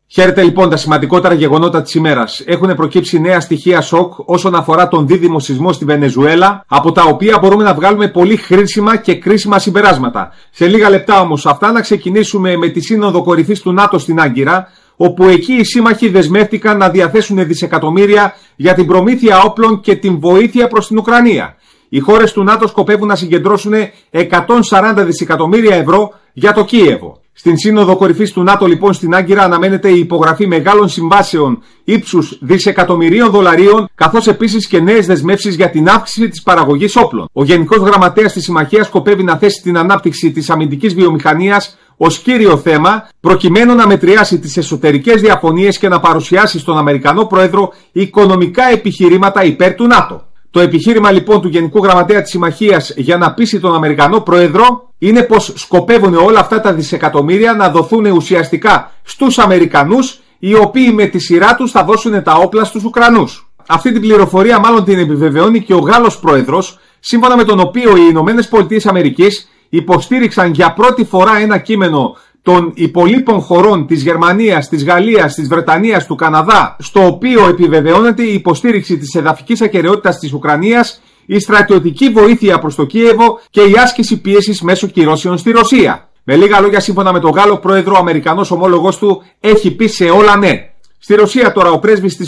Χαίρετε λοιπόν τα σημαντικότερα γεγονότα της ημέρας. Έχουν προκύψει νέα στοιχεία σοκ όσον αφορά τον δίδυμο σεισμό στη Βενεζουέλα, από τα οποία μπορούμε να βγάλουμε πολύ χρήσιμα και κρίσιμα συμπεράσματα. Σε λίγα λεπτά όμως αυτά να ξεκινήσουμε με τη Σύνοδο Κορυφής του ΝΑΤΟ στην Άγκυρα, όπου εκεί οι σύμμαχοι δεσμεύτηκαν να διαθέσουν δισεκατομμύρια για την προμήθεια όπλων και την βοήθεια προς την Ουκρανία. Οι χώρες του ΝΑΤΟ σκοπεύουν να συγκεντρώσουν 140 δισεκατομμύρια ευρώ για το Κίεβο. Στην Σύνοδο Κορυφής του ΝΑΤΟ λοιπόν στην Άγκυρα αναμένεται η υπογραφή μεγάλων συμβάσεων ύψους δισεκατομμυρίων δολαρίων, καθώς επίσης και νέες δεσμεύσεις για την αύξηση της παραγωγής όπλων. Ο Γενικός Γραμματέας της Συμμαχίας σκοπεύει να θέσει την ανάπτυξη της αμυντικής βιομηχανίας ως κύριο θέμα, προκειμένου να μετριάσει τις εσωτερικές διαφωνίες και να παρουσιάσει στον Αμερικανό Πρόεδρο οικονομικά επιχειρήματα υπέρ του ΝΑΤΟ. Το επιχείρημα λοιπόν του Γενικού Γραμματέα της Συμμαχίας για να πείσει τον Αμερικανό Πρόεδρο είναι πως σκοπεύουν όλα αυτά τα δισεκατομμύρια να δοθούν ουσιαστικά στους Αμερικανούς, οι οποίοι με τη σειρά τους θα δώσουν τα όπλα στους Ουκρανούς. Αυτή την πληροφορία μάλλον την επιβεβαιώνει και ο Γάλλος Πρόεδρος, σύμφωνα με τον οποίο οι ΗΠΑ υποστήριξαν για πρώτη φορά ένα κείμενο των υπολείπων χωρών της Γερμανίας, της Γαλλίας, της Βρετανίας, του Καναδά, στο οποίο επιβεβαιώνεται η υποστήριξη της εδαφικής ακεραιότητας της Ουκρανίας, η στρατιωτική βοήθεια προς το Κίεβο και η άσκηση πίεσης μέσω κυρώσεων στη Ρωσία. Με λίγα λόγια, σύμφωνα με τον Γάλλο Πρόεδρο, ο Αμερικανός ομόλογος του έχει πει σε όλα ναι. Στη Ρωσία τώρα ο πρέσβης της